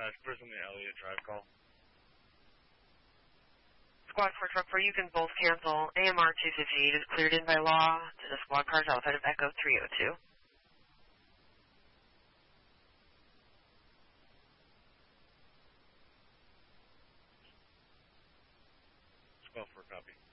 dispatch, person the Elliott Drive call. Squad 4 Truck 4, you can both cancel. AMR 258 is cleared in by law to the squad cars outside of Echo 302. Squad 4 copy.